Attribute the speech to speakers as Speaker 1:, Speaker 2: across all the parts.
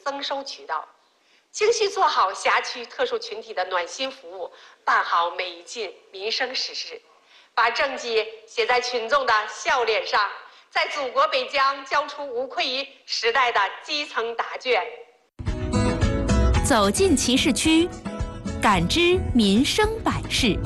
Speaker 1: 增收渠道，精细做好辖区特殊群体的暖心服务，办好每一件民生实事，把政绩写在群众的笑脸上，在祖国北疆交出无愧于时代的基层答卷。
Speaker 2: 走进其市区，感知民生百事。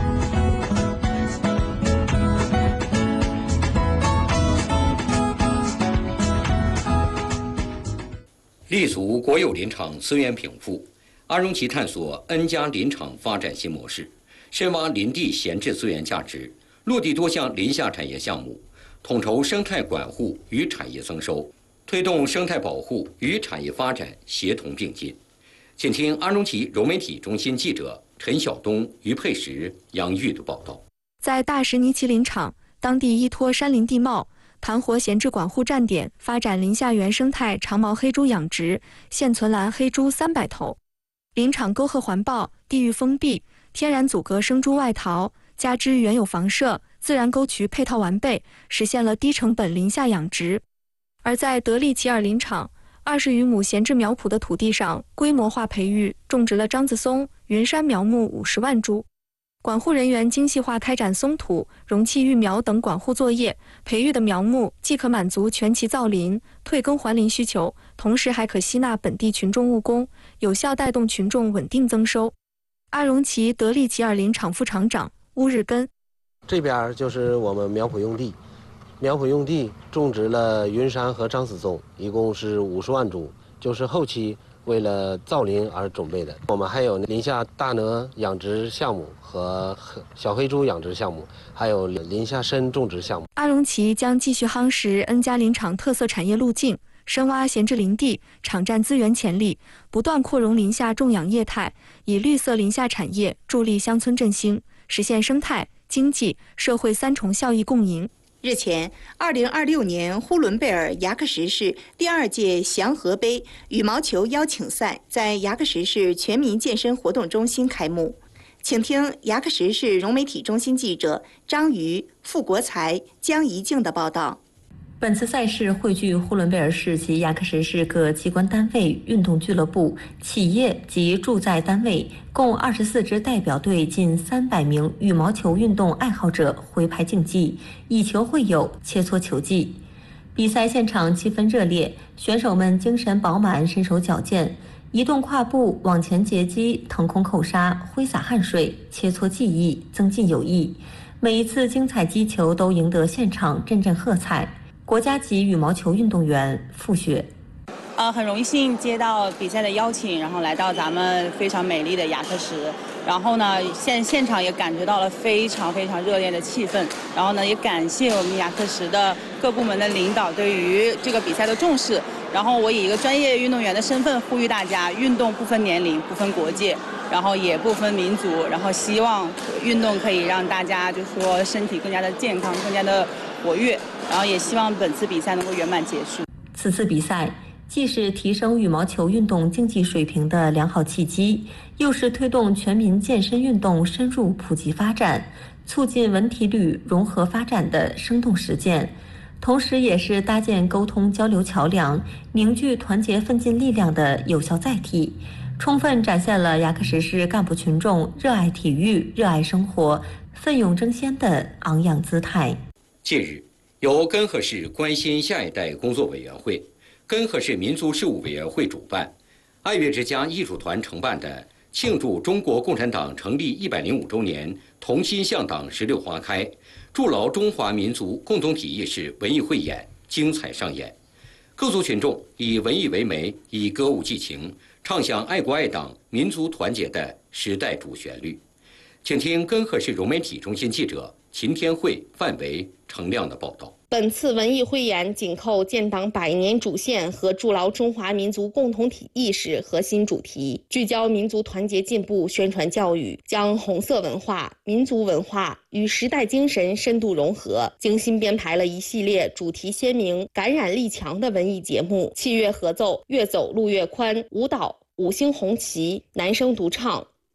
Speaker 3: 立足国有林场资源禀赋，阿荣旗探索 N+ 林场发展新模式，深挖林地闲置资源价值，落地多项林下产业项目，统筹生态管护与产业增收，推动生态保护与产业发展协同并进。请听阿荣旗融媒体中心记者陈晓东、于佩石、杨玉的报道。
Speaker 4: 在大石泥旗林场，当地依托山林地貌，盘活闲置管护站点，发展林下原生态长毛黑猪养殖，现存栏黑猪300头。林场沟壑环抱，地域封闭，天然阻隔生猪外逃，加之原有房舍、自然沟渠配套完备，实现了低成本林下养殖。而在德利齐尔林场，20余亩闲置苗圃的土地上，规模化培育种植了樟子松、云杉苗木50万株。管护人员精细化开展松土、容器育苗等管护作业，培育的苗木既可满足全期造林、退耕还林需求，同时还可吸纳本地群众务工，有效带动群众稳定增收。阿荣旗德利齐尔林场副厂长乌日根：
Speaker 5: 这边就是我们苗圃用地，苗圃用地种植了云杉和樟子松，一共是50万株，就是后期为了造林而准备的。我们还有林下大鹅养殖项目和小黑猪养殖项目，还有林下参种植项目。
Speaker 4: 阿荣旗将继续夯实 N+ 林场特色产业路径，深挖闲置林地、场站资源潜力，不断扩容林下种养业态，以绿色林下产业助力乡村振兴，实现生态、经济、社会3重效益共赢。
Speaker 6: 日前，2026年呼伦贝尔牙克石市第2届祥和杯羽毛球邀请赛在牙克石市全民健身活动中心开幕。请听牙克石市融媒体中心记者张瑜、傅国才、江怡静的报道。
Speaker 7: 本次赛事汇聚呼伦贝尔市及牙克石市各机关单位、运动俱乐部、企业及驻在单位共24支代表队，近300名羽毛球运动爱好者挥拍竞技，以球会友，切磋球技。比赛现场气氛热烈，选手们精神饱满，身手矫健，移动跨步、往前截击、腾空扣杀、挥洒汗水，切磋技艺，增进友谊。每一次精彩击球都赢得现场阵阵喝彩。国家级羽毛球运动员傅雪：
Speaker 8: 很荣幸接到比赛的邀请，然后来到咱们非常美丽的牙克石。然后呢，现场也感觉到了非常非常热烈的气氛。然后呢，也感谢我们牙克石的各部门的领导对于这个比赛的重视。然后我以一个专业运动员的身份呼吁大家，运动不分年龄、不分国界，然后也不分民族。然后希望运动可以让大家就说身体更加的健康，更加的活跃。然后也希望本次比赛能够圆满结束。
Speaker 7: 此次比赛既是提升羽毛球运动竞技水平的良好契机，又是推动全民健身运动深入普及发展、促进文体旅融合发展的生动实践，同时也是搭建沟通交流桥梁、凝聚团结奋进力量的有效载体，充分展现了牙克石市干部群众热爱体育、热爱生活、奋勇争先的昂扬姿态。
Speaker 3: 近日，由根河市关心下一代工作委员会、根河市民族事务委员会主办，爱乐之家艺术团承办的庆祝中国共产党成立105周年同心向党16花开，筑牢中华民族共同体意识文艺汇演精彩上演。各族群众以文艺为媒，以歌舞寄情，唱响爱国爱党、民族团结的时代主旋律。请听根河市融媒体中心记者秦天慧、范维、程亮的报道。
Speaker 9: 本次文艺汇演紧扣建党100年主线和筑牢中华民族共同体意识核心主题，聚焦民族团结进步宣传教育，将红色文化、民族文化与时代精神深度融合，精心编排了一系列主题鲜明、感染力强的文艺节目，器乐合奏、越走路越宽、舞蹈、五星红旗、男声独唱、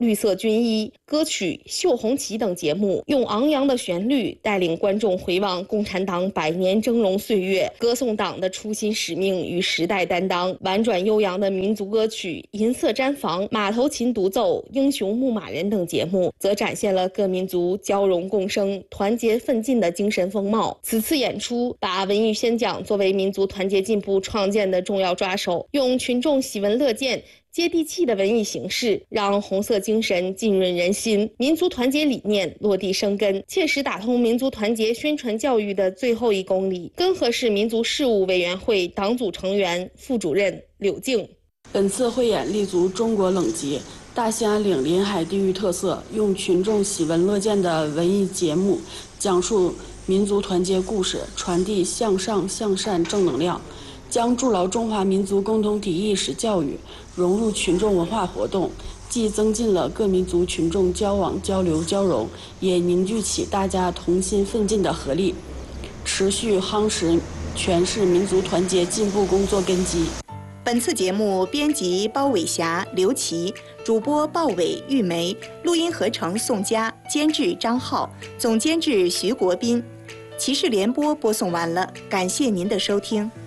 Speaker 9: 绿色军衣、歌曲《绣红旗》等节目，用昂扬的旋律带领观众回望共产党100年峥嵘岁月，歌颂党的初心使命与时代担当。婉转悠扬的民族歌曲《银色毡房》、马头琴独奏、英雄牧马人等节目，则展现了各民族交融共生、团结奋进的精神风貌。此次演出把文艺宣讲作为民族团结进步创建的重要抓手，用群众喜闻乐见、接地气的文艺形式，让红色精神浸润人心，民族团结理念落地生根，切实打通民族团结宣传教育的最后1公里。根河市民族事务委员会党组成员、副主任柳静。
Speaker 10: 本次汇演立足中国冷极、大兴安岭临海地域特色，用群众喜闻乐见的文艺节目，讲述民族团结故事，传递向上向善正能量，将筑牢中华民族共同体意识教育融入群众文化活动，既增进了各民族群众交往交流交融，也凝聚起大家同心奋进的合力，持续夯实全市民族团结进步工作根基。
Speaker 6: 本次节目编辑包伟霞、刘琦，主播鲍伟、玉梅，录音合成宋佳，监制张浩，总监制徐国斌。骑士联播播送完了，感谢您的收听。